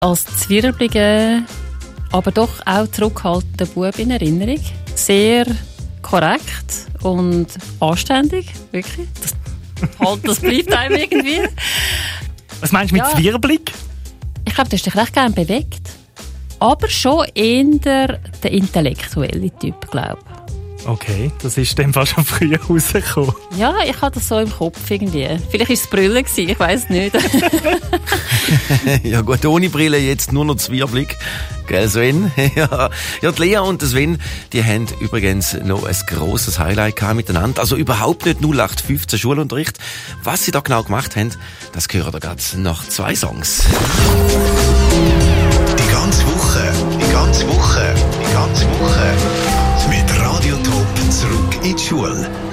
Als zwirbelige, aber doch auch zurückhaltender Bub in Erinnerung. Sehr korrekt und anständig, wirklich. Das bleibt einem irgendwie. Was meinst du mit zwirbelig? Ich glaube, du hast dich recht gerne bewegt. Aber schon eher der intellektuelle Typ, glaube ich. Okay, das ist dann fast schon früher rausgekommen. Ja, ich hatte das so im Kopf irgendwie. Vielleicht war es Brille, ich weiss nicht. Ja gut, ohne Brille jetzt nur noch zwirbelig. Gell, Sven? Ja, die Lea und der Sven, die haben übrigens noch ein grosses Highlight gehabt miteinander. Also überhaupt nicht 0815 Schulunterricht. Was sie da genau gemacht haben, das hören wir gerade nach 2 Songs. Die ganze Woche mit Radio Top zurück in die Schule.